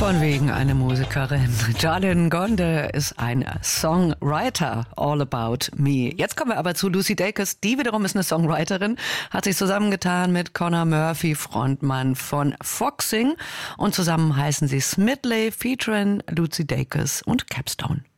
Von wegen eine Musikerin. Jalin Gonde ist ein Songwriter, All About Me. Jetzt kommen wir aber zu Lucy Dacus. Die wiederum ist eine Songwriterin, hat sich zusammengetan mit Conor Murphy, Frontmann von Foxing. Und zusammen heißen sie Smidley featuring Lucy Dacus und Capstone.